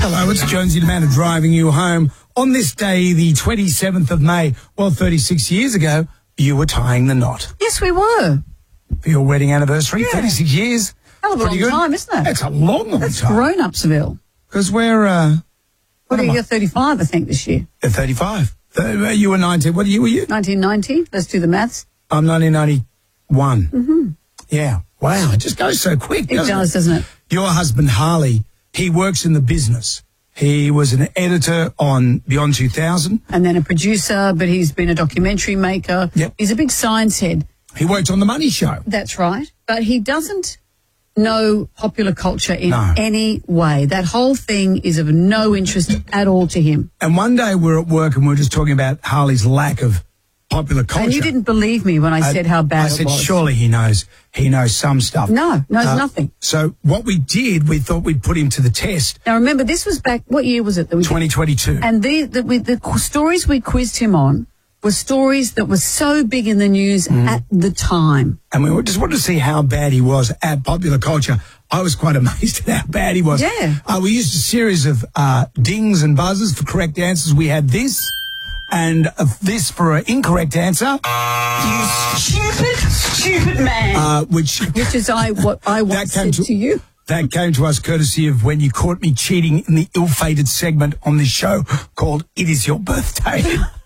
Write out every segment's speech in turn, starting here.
Hello, it's Jonesy the Man driving you home. On this day, the 27th of May, 36 years ago, you were tying the knot. Yes, we were. For your wedding anniversary, 36 years. Hell of a long time, isn't it? That's a long time. Grown-upsville. Because we're... You're 35, I think, this year. 35. You were 19. What year were you? 1990. Let's do the maths. I'm 1991. Mm-hmm. Yeah. Wow, it just goes so quick, doesn't it? Your husband, Harley, he works in the business. He was an editor on Beyond 2000. And then a producer, but he's been a documentary maker. Yep. He's a big science head. He worked on The Money Show. That's right. But he doesn't know popular culture in any way. That whole thing is of no interest at all to him. And one day we're at work and we were just talking about Harley's lack of popular culture. And you didn't believe me when I said how bad it was. I said, surely he knows some stuff. No, knows nothing. So what we did, we thought we'd put him to the test. Now remember, this was back, what year was it? 2022. And the stories we quizzed him on were stories that were so big in the news at the time. And we just wanted to see how bad he was at popular culture. I was quite amazed at how bad he was. Yeah. We used a series of dings and buzzers for correct answers. We had this. And this for an incorrect answer. You stupid man. Which is what I once said to you. That came to us courtesy of when you caught me cheating in the ill-fated segment on this show called It Is Your Birthday.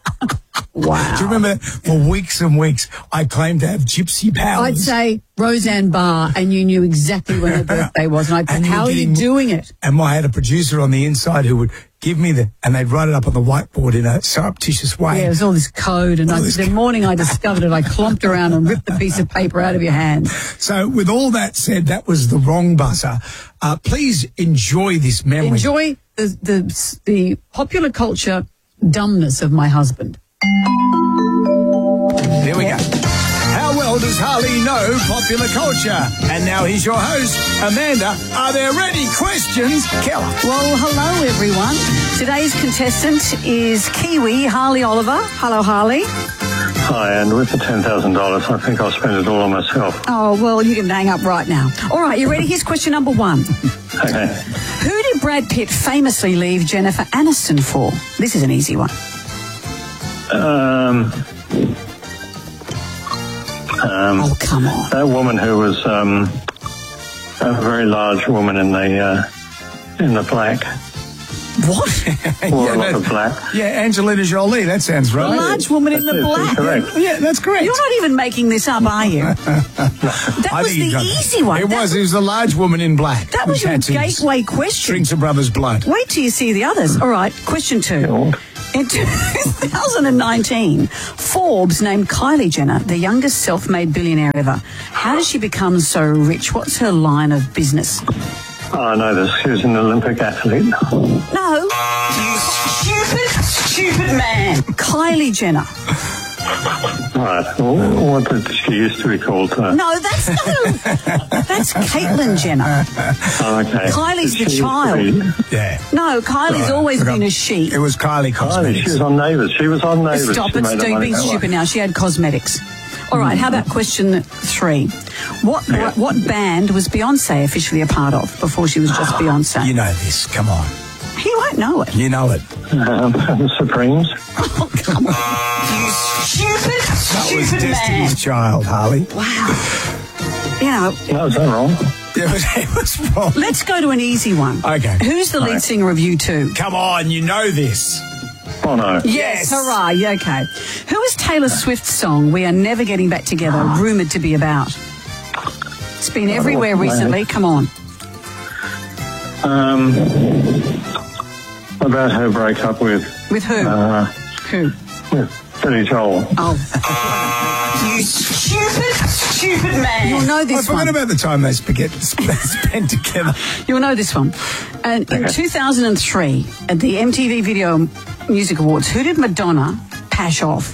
Wow. Do you remember for weeks and weeks I claimed to have gypsy powers? I'd say Roseanne Barr and you knew exactly when her birthday was. And I'd say, how are you doing it? And I had a producer on the inside who would give me and they'd write it up on the whiteboard in a surreptitious way. Yeah, it was all this code. And the morning I discovered it, I clomped around and ripped the piece of paper out of your hand. So with all that said, that was the wrong buzzer. Please enjoy this memory. Enjoy the popular culture dumbness of my husband. Here we go. How well does Harley know popular culture? And now here's your host, Amanda. Are there any questions? Keller. Well, hello, everyone. Today's contestant is Kiwi Harley Oliver. Hello, Harley. Hi, and with the $10,000, I think I'll spend it all on myself. Oh, well, you can hang up right now. All right, you ready? Here's question number 1. Okay. Who did Brad Pitt famously leave Jennifer Aniston for? This is an easy one. Oh, come on. That woman who was a very large woman in the black. What? Wore a lot of black. Yeah, Angelina Jolie, that sounds right. A large woman in the black. Correct. Yeah, that's correct. You're not even making this up, are you? That was the easy one. It was a large woman in black. That was your gateway question. Drinks her brother's blood. Wait till you see the others. All right, question 2. In 2019, Forbes named Kylie Jenner the youngest self-made billionaire ever. How did she become so rich? What's her line of business? Oh, I know this. She was an Olympic athlete. No. You stupid man. Kylie Jenner. Right. Well, what did she used to be called? No, that's Caitlyn Jenner. Oh, okay. Kylie's the child. Yeah. No, Kylie's always been a she. It was Kylie Cosmetics. She was on Neighbours. Stop it, Stu, being stupid now. She had cosmetics. All right, how about question 3? What band was Beyonce officially a part of before she was just Beyonce? You know this. Come on. He won't know it. You know it. Supremes. Oh, come on. You stupid That was Destiny's Child, Harley. Wow. You know. No, is that wrong? It was wrong. Let's go to an easy one. Okay. Who's the lead singer of U2? Come on, you know this. Oh, no. Yes, hurrah, yeah, okay. Who is Taylor Swift's song We Are Never Getting Back Together rumoured to be about? It's been everywhere recently. Come on. About her breakup with... With who? Who? With Billy Joel. Oh. You stupid man. You'll know this one. I forgot about the time they spent together. You'll know this one. And in 2003, at the MTV Video Music Awards, who did Madonna pash off?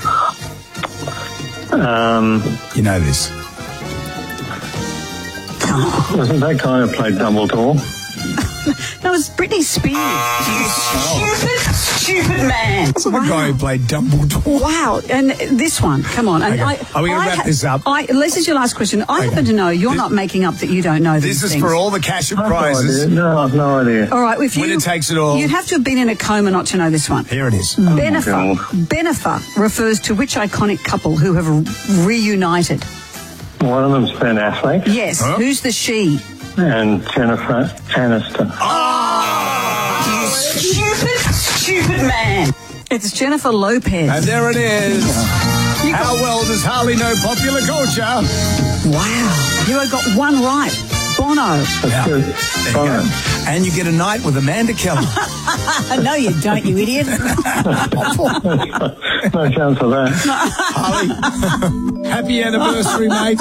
You know this. Wasn't that guy who played Dumbledore? No, it's Britney Spears. You stupid man. That's the guy who played Dumbledore. Wow. And this one, come on. And Okay. Are we going to wrap this up? This is your last question. I happen to know you're not making up that you don't know these This is things. for all the cash and prizes. No, I've no idea. All right. Winner takes it all. You'd have to have been in a coma not to know this one. Here it is. Benefer. God. Benefer refers to which iconic couple who have reunited? One of them's Ben Affleck Yes. Huh? Who's the she? and Jennifer Aniston. Stupid man. It's Jennifer Lopez. And there it is. How well does Harley know popular culture? Wow. You have got one right. Bono. That's good. There you go. And you get a night with Amanda Keller. No, you don't, you idiot. No chance of that. Harley, happy anniversary, mate.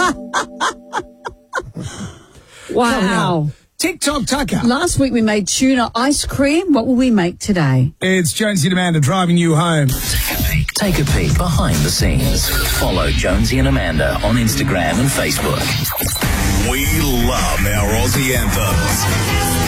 Wow. TikTok Tucker. Last week we made tuna ice cream. What will we make today? It's Jonesy and Amanda driving you home. Take a peek behind the scenes. Follow Jonesy and Amanda on Instagram and Facebook. We love our Aussie anthems.